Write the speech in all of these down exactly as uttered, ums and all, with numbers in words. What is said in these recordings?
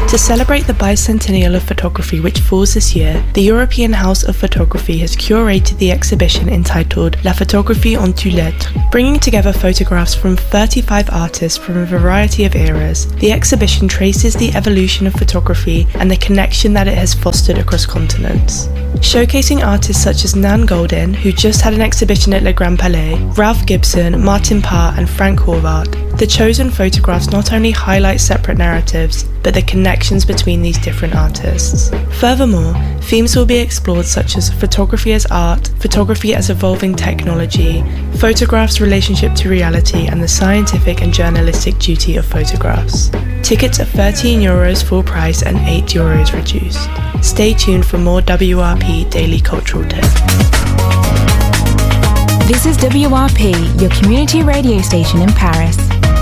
To celebrate the bicentennial of photography which falls this year, the European House of Photography has curated the exhibition entitled La Photographie en toutes lettres. Bringing together photographs from thirty-five artists from a variety of eras, the exhibition traces the evolution of photography and the connection that it has fostered across continents. Showcasing artists such as Nan Goldin, who just had an exhibition at Le Grand Palais, Ralph Gibson, Martin Parr and Frank Horvath, the chosen photographs not only highlight separate narratives, but the connections between these different artists. Furthermore, themes will be explored such as photography as art, photography as evolving technology, photographs' relationship to reality, and the scientific and journalistic duty of photographs. Tickets are thirteen euros full price and eight euros reduced. Stay tuned for more W R P Daily Cultural Tips. This is W R P, your community radio station in Paris.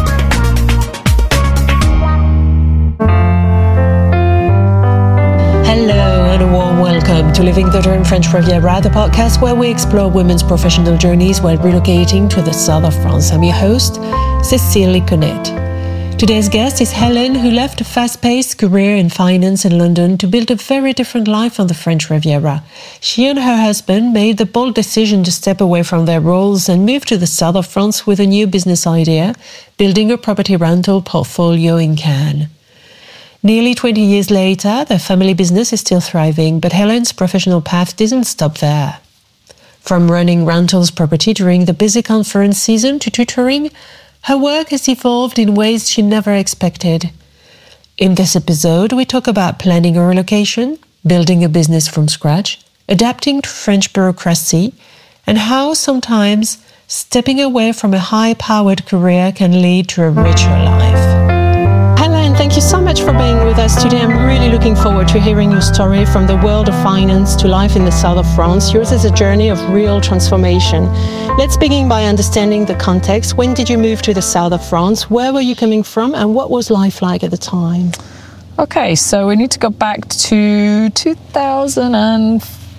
Hello and a warm welcome to Living the Dream French Riviera, the podcast where we explore women's professional journeys while relocating to the south of France. I'm your host, Cécile Liconnet. Today's guest is Helen, who left a fast-paced career in finance in London to build a very different life on the French Riviera. She and her husband made the bold decision to step away from their roles and move to the south of France with a new business idea, building a property rental portfolio in Cannes. Nearly twenty years later, their family business is still thriving, but Helen's professional path didn't stop there. From running rentals property during the busy conference season to tutoring, her work has evolved in ways she never expected. In this episode, we talk about planning a relocation, building a business from scratch, adapting to French bureaucracy, and how sometimes stepping away from a high-powered career can lead to a richer life. Helen, thank you so much for being with us today. I'm really looking forward to hearing your story from the world of finance to life in the south of France. Yours is a journey of real transformation. Let's begin by understanding the context. When did you move to the south of France? Where were you coming from? And what was life like at the time? Okay, so we need to go back to two thousand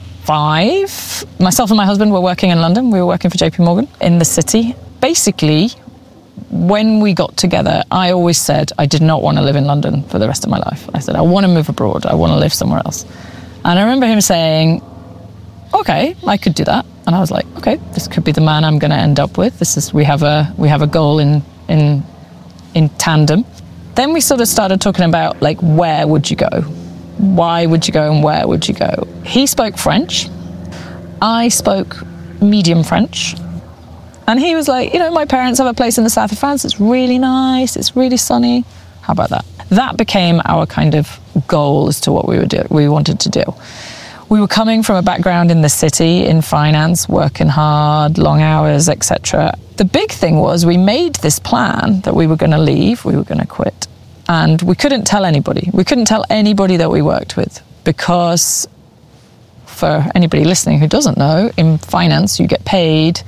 five. Myself and my husband were working in London. We were working for J P Morgan in the city. Basically, when we got together, I always said I did not want to live in London for the rest of my life. I said, I want to move abroad. I want to live somewhere else. And I remember him saying, okay, I could do that. And I was like, okay, this could be the man I'm going to end up with. This is, we have a, we have a goal in, in, in tandem. Then we sort of started talking about, like, where would you go? Why would you go and where would you go? He spoke French. I spoke medium French. And he was like, you know, my parents have a place in the south of France. It's really nice. It's really sunny. How about that? That became our kind of goal as to what we would do, we wanted to do. We were coming from a background in the city, in finance, working hard, long hours, et cetera. The big thing was we made this plan that we were going to leave, we were going to quit. And we couldn't tell anybody. We couldn't tell anybody that we worked with because, for anybody listening who doesn't know, in finance you get paid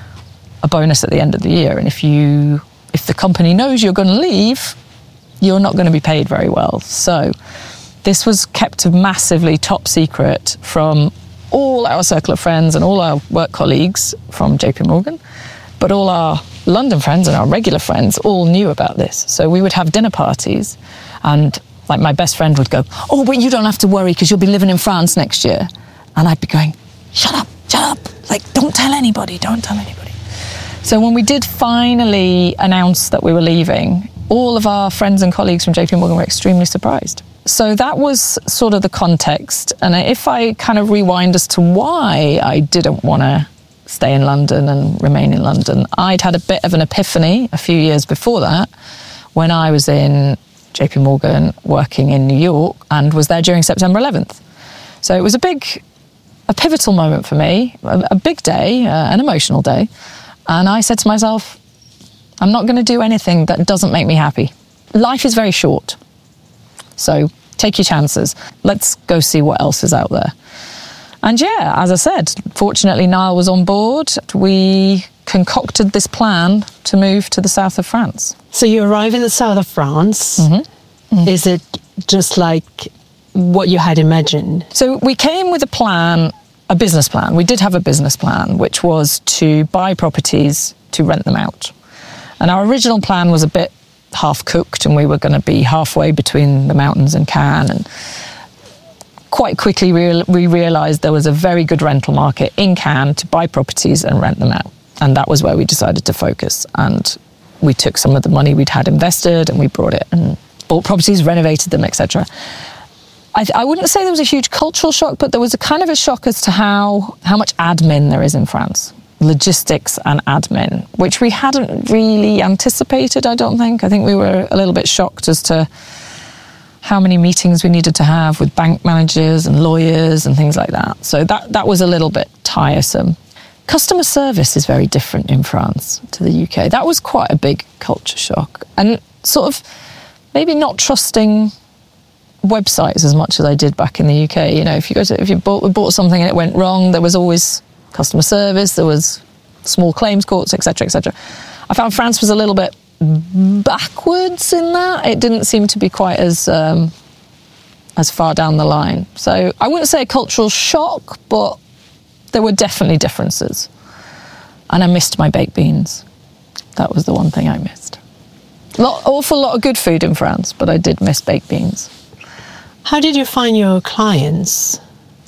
a bonus at the end of the year, and if you if the company knows you're going to leave, you're not going to be paid very well. So this was kept massively top secret from all our circle of friends and all our work colleagues from J P Morgan, but all our London friends and our regular friends all knew about this. So we would have dinner parties, and like my best friend would go, oh, but you don't have to worry because you'll be living in France next year. And I'd be going, shut up, shut up, like, don't tell anybody, don't tell anybody. So when we did finally announce that we were leaving, all of our friends and colleagues from J P Morgan were extremely surprised. So that was sort of the context. And if I kind of rewind as to why I didn't want to stay in London and remain in London, I'd had a bit of an epiphany a few years before that when I was in J P Morgan working in New York and was there during September eleventh. So it was a big, a pivotal moment for me, a, a big day, uh, an emotional day. And I said to myself, I'm not going to do anything that doesn't make me happy. Life is very short. So take your chances. Let's go see what else is out there. And yeah, as I said, fortunately, Niall was on board. We concocted this plan to move to the south of France. So you arrive in the south of France. Mm-hmm. Mm-hmm. Is it just like what you had imagined? So we came with a plan, a business plan. We did have a business plan, which was to buy properties to rent them out. And our original plan was a bit half cooked, and we were going to be halfway between the mountains and Cannes. And quite quickly we, we realised there was a very good rental market in Cannes to buy properties and rent them out. And that was where we decided to focus. And we took some of the money we'd had invested and we brought it and bought properties, renovated them, et cetera. I, I wouldn't say there was a huge cultural shock, but there was a kind of a shock as to how, how much admin there is in France. Logistics and admin, which we hadn't really anticipated, I don't think. I think we were a little bit shocked as to how many meetings we needed to have with bank managers and lawyers and things like that. So that, that was a little bit tiresome. Customer service is very different in France to the U K. That was quite a big culture shock. And sort of maybe not trusting websites as much as I did back in the U K. You know, if you go to, if you bought, bought something and it went wrong, there was always customer service, there was small claims courts, et cetera, et cetera. I found France was a little bit backwards in that. It didn't seem to be quite as um, as far down the line. So I wouldn't say a cultural shock, but there were definitely differences. And I missed my baked beans. That was the one thing I missed. Lot, awful lot of good food in France, but I did miss baked beans. How did you find your clients?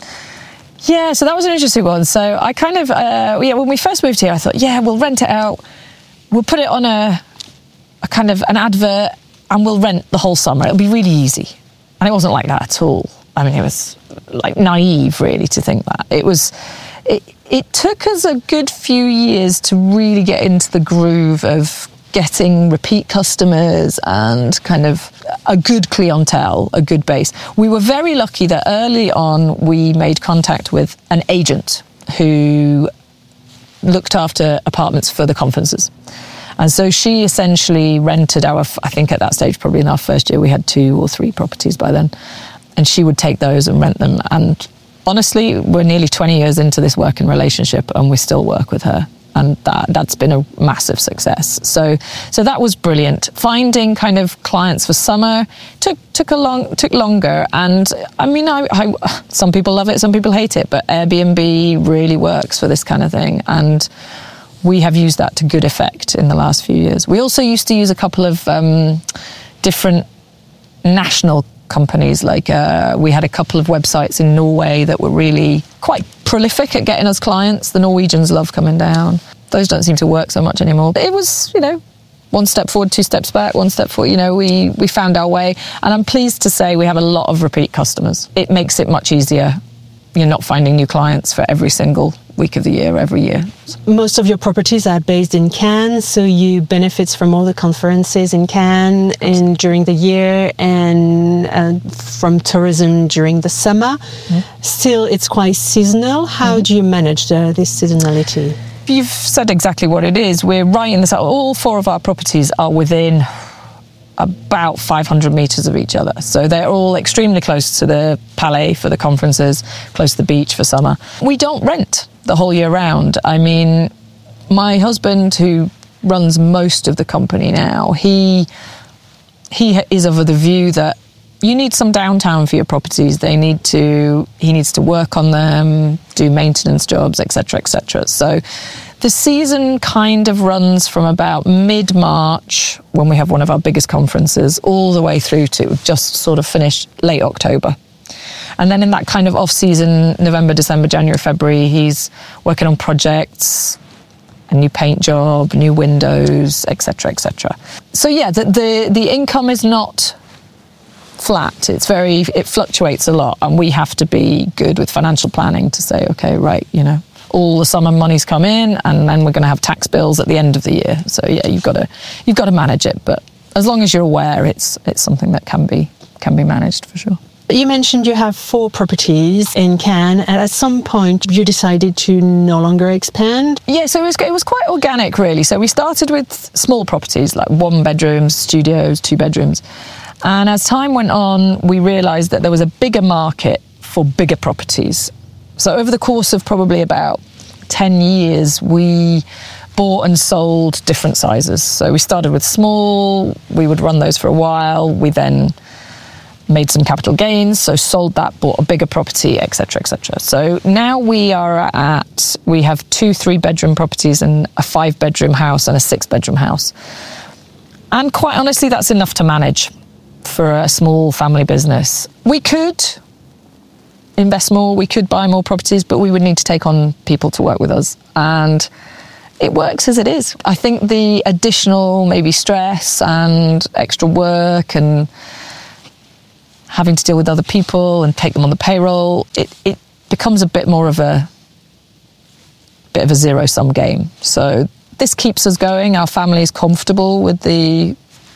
Yeah, so that was an interesting one. So I kind of, uh, yeah, when we first moved here, I thought, yeah, we'll rent it out. We'll put it on a, a kind of an advert and we'll rent the whole summer. It'll be really easy. And it wasn't like that at all. I mean, it was like naive, really, to think that. It was, it, it took us a good few years to really get into the groove of getting repeat customers and kind of a good clientele, a good base. We were very lucky that early on we made contact with an agent who looked after apartments for the conferences. And so she essentially rented our, I think at that stage, probably in our first year, we had two or three properties by then. And she would take those and rent them. And honestly, we're nearly twenty years into this working relationship and we still work with her. And that, that's been a massive success. So, so that was brilliant. Finding kind of clients for summer took took a long took longer. And I mean, I, I some people love it, some people hate it, but Airbnb really works for this kind of thing. And we have used that to good effect in the last few years. We also used to use a couple of um, different national companies. Like uh, we had a couple of websites in Norway that were really quite prolific at getting us clients. The Norwegians love coming down. Those don't seem to work so much anymore. But it was, you know, one step forward, two steps back, one step forward. You know, we, we found our way. And I'm pleased to say we have a lot of repeat customers. It makes it much easier. You're not finding new clients for every single week of the year, every year. Most of your properties are based in Cannes, so you benefit from all the conferences in Cannes and during the year and uh, from tourism during the summer. Mm. Still, it's quite seasonal. How mm. do you manage the, this seasonality? You've said exactly what it is. We're right in the south. All four of our properties are within about five hundred metres of each other. So they're all extremely close to the Palais for the conferences, close to the beach for summer. We don't rent the whole year round. I mean, my husband, who runs most of the company now, he he is of the view that you need some downtime for your properties. They need to, he needs to work on them, do maintenance jobs, et cetera, et cetera. So the season kind of runs from about mid-March, when we have one of our biggest conferences, all the way through to just sort of finish late October. And then in that kind of off-season, November, December, January, February, he's working on projects, a new paint job, new windows, et cetera, et cetera. So yeah, the, the, the income is not flat. It's very, it fluctuates a lot. And we have to be good with financial planning to say, okay, right, you know, all the summer money's come in and then we're going to have tax bills at the end of the year. So yeah, you've got to you've got to manage it. But as long as you're aware, it's it's something that can be can be managed for sure. You mentioned you have four properties in Cannes, and at some point you decided to no longer expand. Yeah, so it was it was quite organic, really. So we started with small properties like one bedrooms, studios, two bedrooms, and as time went on, we realised that there was a bigger market for bigger properties. So over the course of probably about ten years, we bought and sold different sizes. So we started with small, we would run those for a while, we then made some capital gains, so sold that, bought a bigger property, et cetera, et cetera. So now we are at, we have two three-bedroom properties and a five-bedroom house and a six-bedroom house. And quite honestly, that's enough to manage for a small family business. We could invest more, we could buy more properties, but we would need to take on people to work with us. And it works as it is. I think the additional maybe stress and extra work and having to deal with other people and take them on the payroll, it, it becomes a bit more of a bit of a zero-sum game. So this keeps us going. Our family is comfortable with the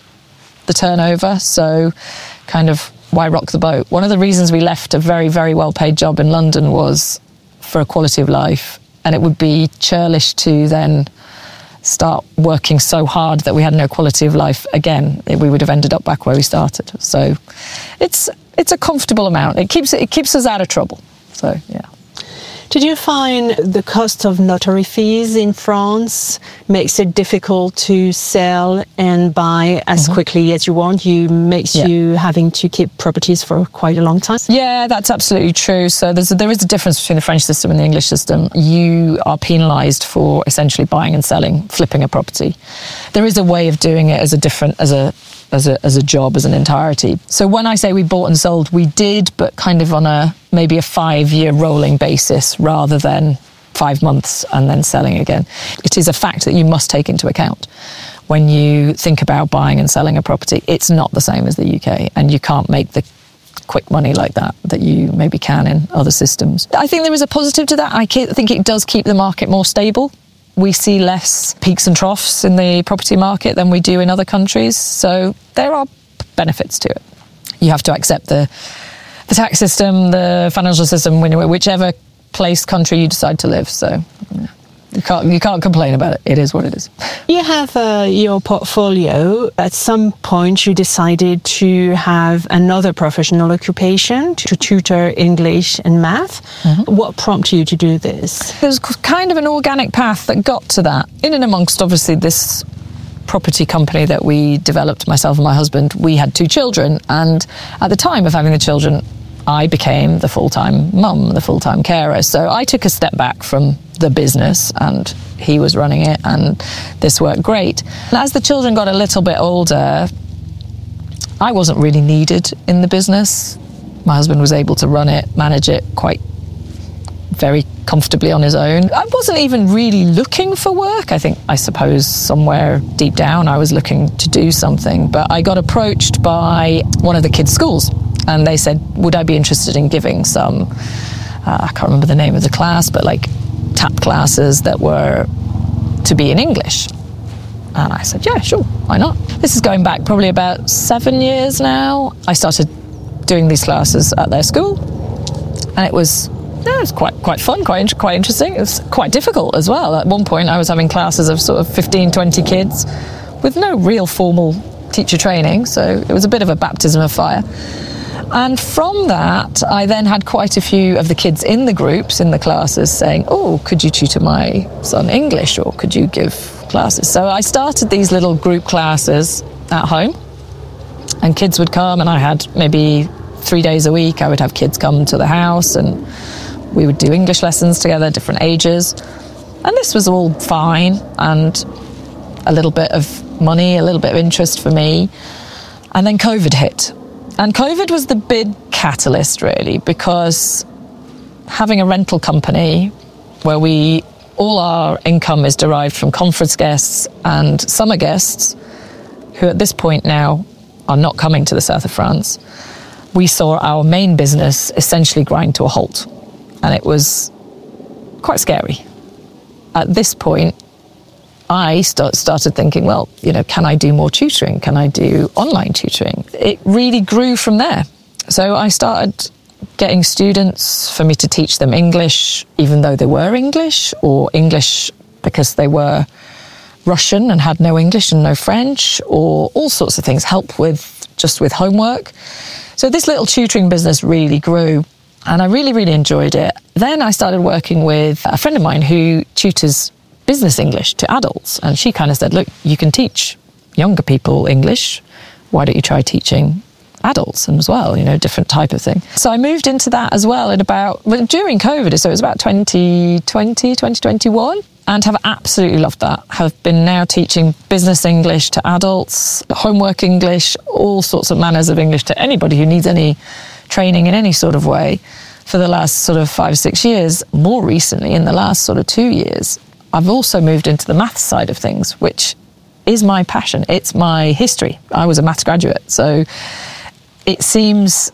the turnover, so kind of why rock the boat? One of the reasons we left a very, very well-paid job in London was for a quality of life, and it would be churlish to then start working so hard that we had no quality of life again. We would have ended up back where we started. So it's it's a comfortable amount. It keeps it keeps us out of trouble. So yeah. Did you find the cost of notary fees in France makes it difficult to sell and buy as mm-hmm. quickly as you want? You makes yeah. you having to keep properties for quite a long time? Yeah, that's absolutely true. So there's a, there is a difference between the French system and the English system. You are penalised for essentially buying and selling, flipping a property. There is a way of doing it as a different, as a as a as a job, as an entirety. So when I say we bought and sold, we did, but kind of on a maybe a five-year rolling basis rather than five months and then selling again. It is a fact that you must take into account when you think about buying and selling a property. It's not the same as the U K, and you can't make the quick money like that that you maybe can in other systems. I think there is a positive to that. I think it does keep the market more stable. We see less peaks and troughs in the property market than we do in other countries. So there are benefits to it. You have to accept the the tax system, the financial system, whichever place, country you decide to live. So you can't you can't complain about it. It is what it is. You have uh, your portfolio. At some point, you decided to have another professional occupation, to tutor English and math. Mm-hmm. What prompted you to do this? It was kind of an organic path that got to that. In and amongst, obviously, this property company that we developed, myself and my husband, we had two children. And at the time of having the children, I became the full-time mum, the full-time carer. So I took a step back from the business and he was running it, and this worked great. And as the children got a little bit older, I wasn't really needed in the business. My husband was able to run it, manage it quite very comfortably on his own. I wasn't even really looking for work. I think, I suppose, somewhere deep down I was looking to do something, but I got approached by one of the kids' schools, and they said, would I be interested in giving some, uh, I can't remember the name of the class, but like tap classes that were to be in English. And I said, yeah, sure, why not? This is going back probably about seven years now. I started doing these classes at their school, and it was Yeah, it was quite quite fun, quite quite interesting. It was quite difficult as well. At one point, I was having classes of sort of fifteen, twenty kids with no real formal teacher training, so it was a bit of a baptism of fire. And from that, I then had quite a few of the kids in the groups, in the classes, saying, oh, could you tutor my son English, or could you give classes? So I started these little group classes at home, and kids would come, and I had maybe three days a week, I would have kids come to the house, and we would do English lessons together, different ages. And this was all fine, and a little bit of money, a little bit of interest for me. And then COVID hit. And COVID was the big catalyst, really, because having a rental company where we all our income is derived from conference guests and summer guests, who at this point now are not coming to the south of France, we saw our main business essentially grind to a halt. And it was quite scary. At this point, I start, started thinking, well, you know, can I do more tutoring? Can I do online tutoring? It really grew from there. So I started getting students for me to teach them English, even though they were English, or English because they were Russian and had no English and no French, or all sorts of things, help with just with homework. So this little tutoring business really grew. And I really, really enjoyed it. Then I started working with a friend of mine who tutors business English to adults. And she kind of said, look, you can teach younger people English. Why don't you try teaching adults as well, you know, different type of thing. So I moved into that as well at about, well, during COVID, so it was about twenty twenty, twenty twenty-one, and have absolutely loved that. Have been now teaching business English to adults, homework English, all sorts of manners of English to anybody who needs any training in any sort of way for the last sort of five, six years. More recently, in the last sort of two years, I've also moved into the maths side of things, which is my passion. It's my history. I was a maths graduate, so it seems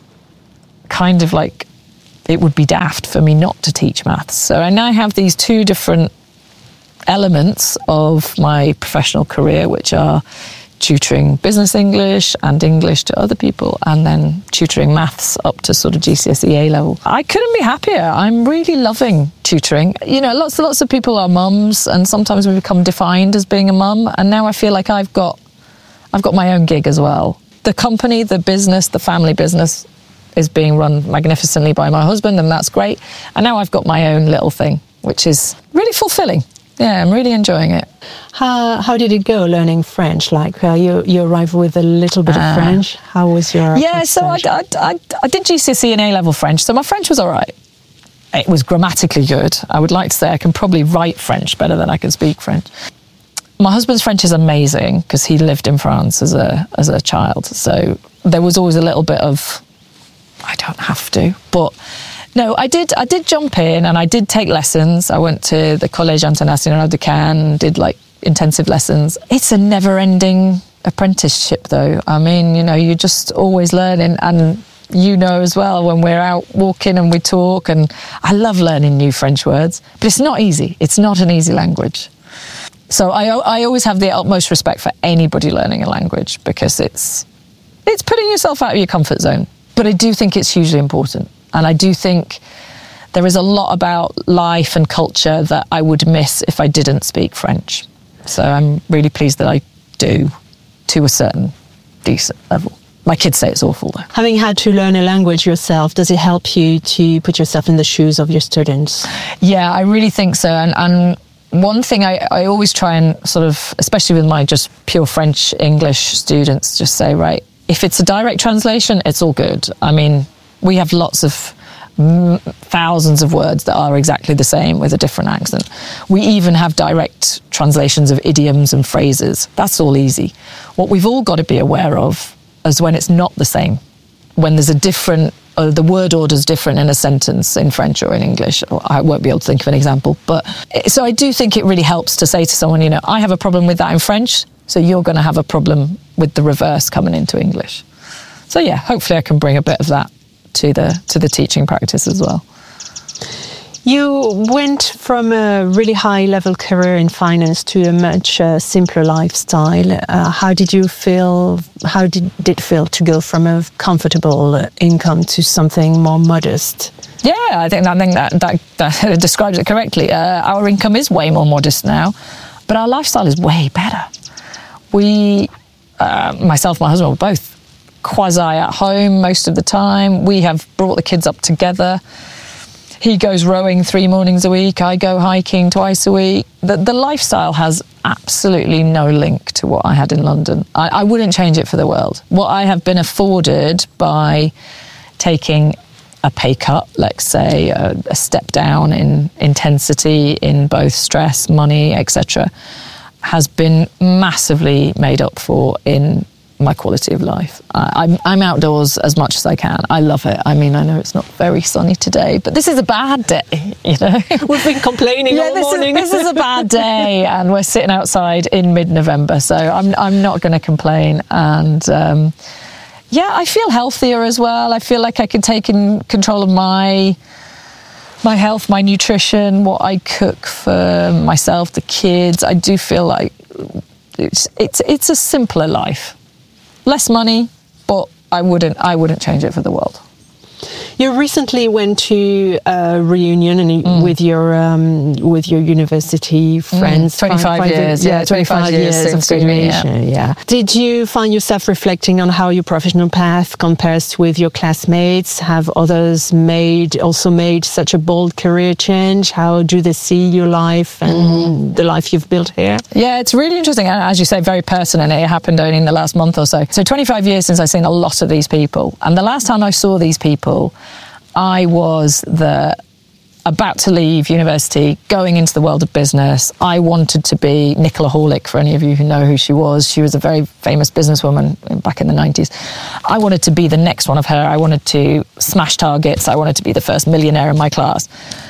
kind of like it would be daft for me not to teach maths. So I now have these two different elements of my professional career, which are tutoring business English and English to other people, and then tutoring maths up to sort of G C S E A level. I couldn't be happier. I'm really loving tutoring. You know, lots and lots of people are mums, and sometimes we become defined as being a mum, and now I feel like I've got I've got my own gig as well. The company, the business, the family business is being run magnificently by my husband, and that's great. And now I've got my own little thing, which is really fulfilling. Yeah, I'm really enjoying it. How how did it go learning French? Like uh, you you arrived with a little bit of uh, French. How was your yeah? So I, I, I, I did G C S E and A level French. So my French was all right. It was grammatically good. I would like to say I can probably write French better than I can speak French. My husband's French is amazing because he lived in France as a as a child. So there was always a little bit of I don't have to, but. No, I did I did jump in and I did take lessons. I went to the Collège International de Cannes, did like intensive lessons. It's a never-ending apprenticeship though. I mean, you know, you're just always learning, and you know as well when we're out walking and we talk, and I love learning new French words, but it's not easy. It's not an easy language. So I I always have the utmost respect for anybody learning a language, because it's it's putting yourself out of your comfort zone. But I do think it's hugely important. And I do think there is a lot about life and culture that I would miss if I didn't speak French. So I'm really pleased that I do, to a certain decent level. My kids say it's awful though. Having had to learn a language yourself, does it help you to put yourself in the shoes of your students? Yeah, I really think so. And, and one thing I, I always try and sort of, especially with my just pure French English students, just say, right, if it's a direct translation, it's all good. I mean, we have lots of mm, thousands of words that are exactly the same with a different accent. We even have direct translations of idioms and phrases. That's all easy. What we've all got to be aware of is when it's not the same, when there's a different, uh, the word order is different in a sentence in French or in English. I won't be able to think of an example. But so I do think it really helps to say to someone, you know, I have a problem with that in French, so you're going to have a problem with the reverse coming into English. So yeah, hopefully I can bring a bit of that to the to the teaching practice as well. You went from a really high level career in finance to a much uh, simpler lifestyle. Uh, how did you feel? How did it feel to go from a comfortable uh, income to something more modest? Yeah, I think I think that that, that describes it correctly. Uh, our income is way more modest now, but our lifestyle is way better. We, uh, myself, my husband, were both quasi at home most of the time. We have brought the kids up together. He goes rowing three mornings a week. I go hiking twice a week. The, the lifestyle has absolutely no link to what I had in London. I, I wouldn't change it for the world. What I have been afforded by taking a pay cut, let's say, a, a step down in intensity, in both stress, money, et cetera, has been massively made up for in my quality of life. I, I'm, I'm outdoors as much as I can. I love it. I mean, I know it's not very sunny today, but this is a bad day, you know. We've been complaining yeah, all this morning. Is, this is a bad day, and we're sitting outside in mid-November, so I'm I'm not going to complain. And um, yeah, I feel healthier as well. I feel like I can take in control of my my health, my nutrition, what I cook for myself, the kids. I do feel like it's it's it's a simpler life. Less money, but I wouldn't I wouldn't change it for the world. You recently went to a reunion and Mm. with your um, with your university friends. Mm, twenty-five Five- years, yeah, twenty-five years of since graduating, graduation. Yeah. Did you find yourself reflecting on how your professional path compares with your classmates? Have others made also made such a bold career change? How do they see your life and Mm. the life you've built here? Yeah, it's really interesting. And as you say, very personal. It happened only in the last month or so. So twenty-five years since I've seen a lot of these people. And the last time I saw these people, I was the about to leave university, going into the world of business. I wanted to be Nicola Horlick, for any of you who know who she was. She was a very famous businesswoman back in the nineties. I wanted to be the next one of her. I wanted to smash targets. I wanted to be the first millionaire in my class.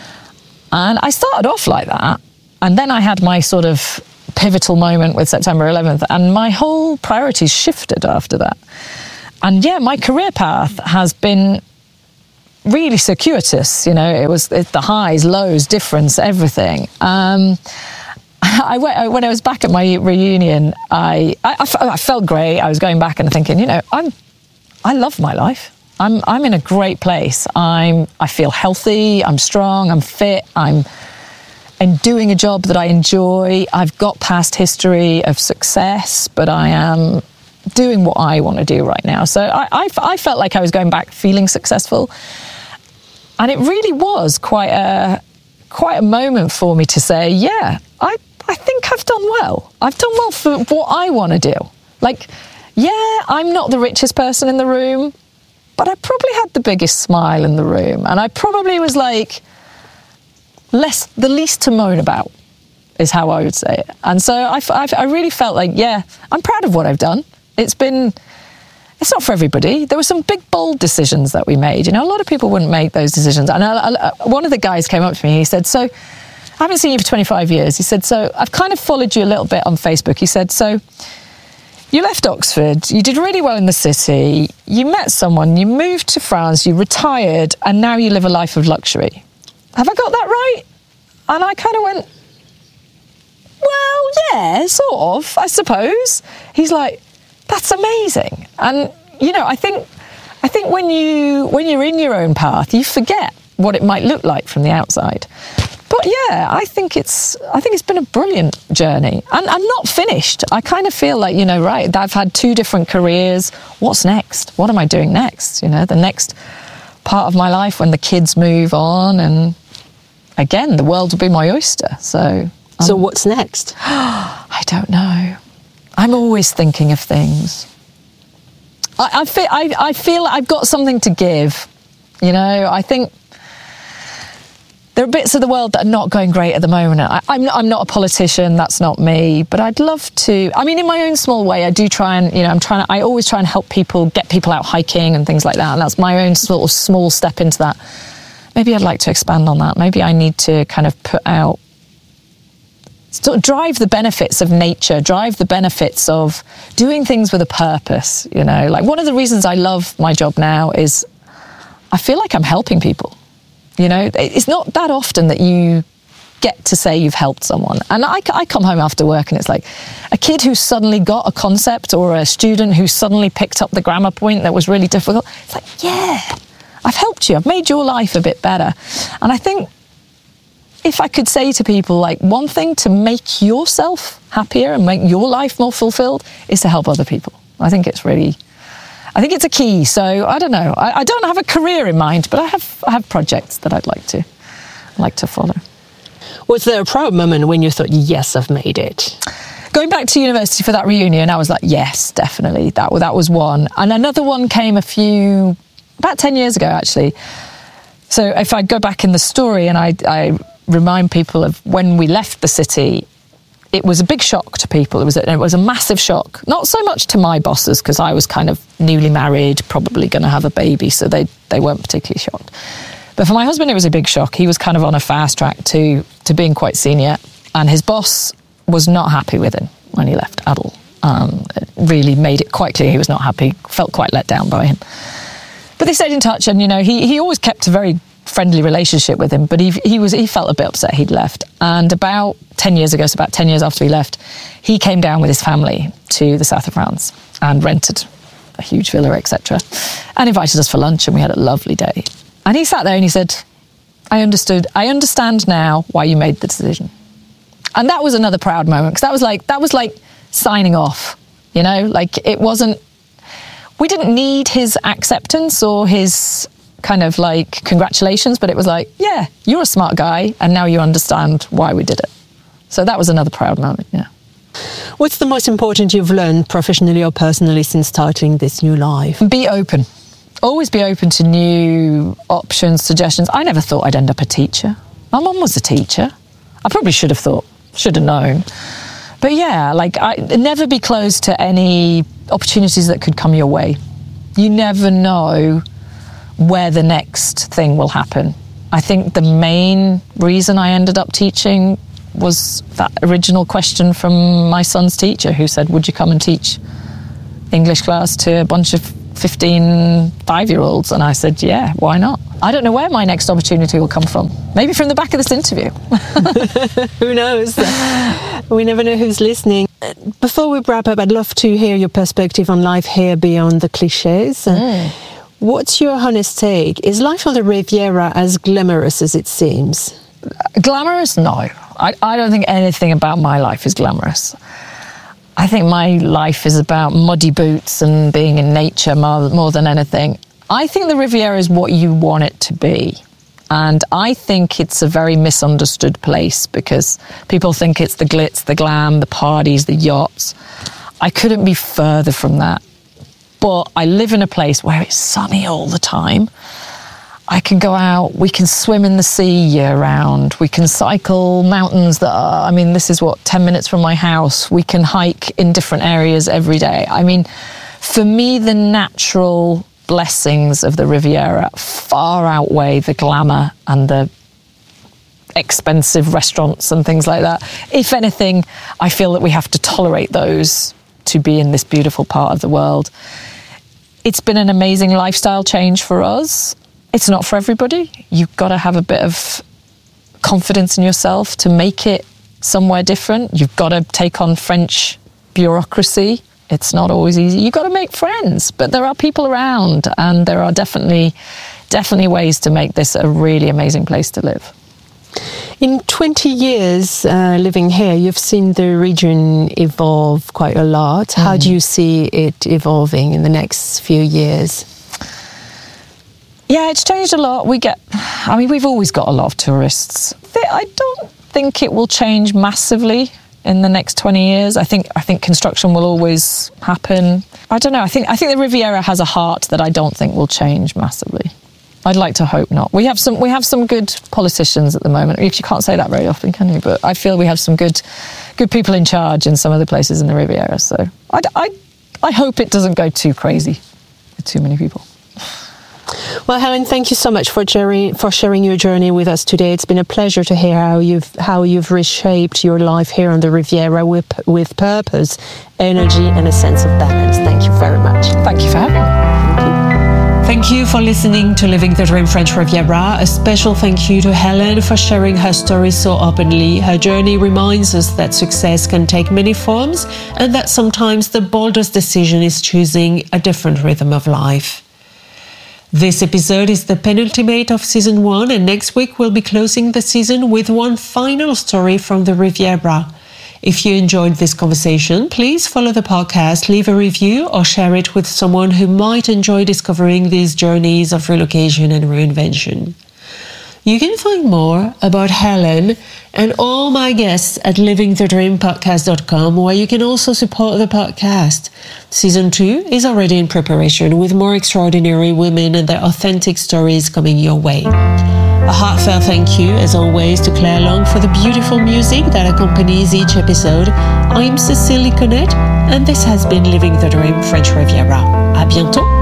And I started off like that. And then I had my sort of pivotal moment with September eleventh, and my whole priorities shifted after that. And yeah, my career path has been really circuitous. You know, it was it, the highs, lows, difference, everything. Um, I went, when I was back at my reunion, I, I, I felt great. I was going back and thinking, you know, I'm, I love my life. I'm, I'm in a great place. I'm, I feel healthy. I'm strong. I'm fit. I'm, and doing a job that I enjoy. I've got past history of success, but I am doing what I want to do right now. So I, I, I felt like I was going back feeling successful. And it really was quite a quite a moment for me to say, yeah, I, I think I've done well. I've done well for what I want to do. Like, yeah, I'm not the richest person in the room, but I probably had the biggest smile in the room. And I probably was like, less the least to moan about is how I would say it. And so I, I, I really felt like, yeah, I'm proud of what I've done. It's been, it's not for everybody. There were some big, bold decisions that we made. You know, a lot of people wouldn't make those decisions. And I, I, one of the guys came up to me, he said, so, I haven't seen you for twenty-five years. He said, so I've kind of followed you a little bit on Facebook. He said, so you left Oxford, you did really well in the city, you met someone, you moved to France, you retired, and now you live a life of luxury. Have I got that right? And I kind of went, well, yeah, sort of, I suppose. He's like, that's amazing. And, you know, I think I think when you when you're in your own path, you forget what it might look like from the outside. But yeah, I think it's I think it's been a brilliant journey. And I'm not finished. I kind of feel like, you know, right, I've had two different careers. What's next? What am I doing next? You know, the next part of my life when the kids move on, and again, the world will be my oyster. So um, So what's next? I don't know. I'm always thinking of things. I, I feel I, I feel I've got something to give. You know, I think there are bits of the world that are not going great at the moment. I, I'm not, I'm not a politician. That's not me. But I'd love to. I mean, in my own small way, I do try and, you know, I'm trying to, I always try and help people, get people out hiking and things like that. And that's my own sort of small step into that. Maybe I'd like to expand on that. Maybe I need to kind of put out, sort of drive the benefits of nature, drive the benefits of doing things with a purpose. You know, like one of the reasons I love my job now is I feel like I'm helping people. You know, it's not that often that you get to say you've helped someone. And I, I come home after work and it's like a kid who suddenly got a concept, or a student who suddenly picked up the grammar point that was really difficult. It's like, yeah, I've helped you. I've made your life a bit better. And I think if I could say to people, like, one thing to make yourself happier and make your life more fulfilled is to help other people. I think it's really, I think it's a key. So I don't know. I, I don't have a career in mind, but I have I have projects that I'd like to like to follow. Was there a proud moment when you thought, yes, I've made it? Going back to university for that reunion, I was like, yes, definitely. That that was one. And another one came a few, about ten years ago, actually. So if I go back in the story and I, I remind people of when we left the city, it was a big shock to people. It was a, it was a massive shock. Not so much to my bosses, because I was kind of newly married, probably going to have a baby, so they, they weren't particularly shocked. But for my husband, it was a big shock. He was kind of on a fast track to, to being quite senior, and his boss was not happy with him when he left at all. Um, it really made it quite clear he was not happy, felt quite let down by him. But they stayed in touch, and, you know, he, he always kept a very friendly relationship with him, but he he was he felt a bit upset he'd left. And about ten years ago, so about ten years after he left, he came down with his family to the south of France and rented a huge villa, et cetera, and invited us for lunch, and we had a lovely day. And he sat there and he said, I understood, I understand now why you made the decision. And that was another proud moment, because that was like, that was like signing off, you know, like it wasn't, we didn't need his acceptance or his kind of like congratulations, but it was like, yeah, you're a smart guy and now you understand why we did it. So that was another proud moment, yeah. What's the most important you've learned professionally or personally since starting this new life? Be open. Always be open to new options, suggestions. I never thought I'd end up a teacher. My mum was a teacher. I probably should have thought, should have known. But yeah, like I never be closed to any opportunities that could come your way. You never know where the next thing will happen. I think the main reason I ended up teaching was that original question from my son's teacher, who said, would you come and teach English class to a bunch of fifteen five-year-olds? And I said, yeah, why not? I don't know where my next opportunity will come from. Maybe from the back of this interview. Who knows? We never know who's listening. Before we wrap up, I'd love to hear your perspective on life here beyond the cliches. Mm. What's your honest take? Is life on the Riviera as glamorous as it seems? Glamorous? No. I, I don't think anything about my life is glamorous. I think my life is about muddy boots and being in nature more, more than anything. I think the Riviera is what you want it to be. And I think it's a very misunderstood place because people think it's the glitz, the glam, the parties, the yachts. I couldn't be further from that. But I live in a place where it's sunny all the time. I can go out, we can swim in the sea year round, we can cycle mountains that are, I mean, this is what, ten minutes from my house. We can hike in different areas every day. I mean, for me, the natural blessings of the Riviera far outweigh the glamour and the expensive restaurants and things like that. If anything, I feel that we have to tolerate those to be in this beautiful part of the world. It's been an amazing lifestyle change for us. It's not for everybody. You've got to have a bit of confidence in yourself to make it somewhere different. You've got to take on French bureaucracy. It's not always easy. You've got to make friends, but there are people around, and there are definitely, definitely ways to make this a really amazing place to live. In twenty years uh, living here, you've seen the region evolve quite a lot. Mm. How do you see it evolving in the next few years? Yeah, it's changed a lot. We get, I mean, we've always got a lot of tourists. I don't think it will change massively in the next twenty years. I think I think construction will always happen. I don't know. I think I think the Riviera has a heart that I don't think will change massively. I'd like to hope not. We have some we have some good politicians at the moment. You can't say that very often, can you? But I feel we have some good good people in charge in some of the places in the Riviera. So I, I, I hope it doesn't go too crazy with too many people. Well, Helen, thank you so much for sharing for sharing your journey with us today. It's been a pleasure to hear how you've how you've reshaped your life here on the Riviera with with purpose, energy, and a sense of balance. Thank you very much. Thank you for having me. Thank you. Thank you for listening to Living the Dream French Riviera. A special thank you to Helen for sharing her story so openly. Her journey reminds us that success can take many forms and that sometimes the boldest decision is choosing a different rhythm of life. This episode is the penultimate of season one, and next week we'll be closing the season with one final story from the Riviera. If you enjoyed this conversation, please follow the podcast, leave a review, or share it with someone who might enjoy discovering these journeys of relocation and reinvention. You can find more about Helen and all my guests at living the dream podcast dot com, where you can also support the podcast. Season two is already in preparation, with more extraordinary women and their authentic stories coming your way. A heartfelt thank you, as always, to Claire Long for the beautiful music that accompanies each episode. I'm Cécile Liconnet, and this has been Living the Dream French Riviera. À bientôt!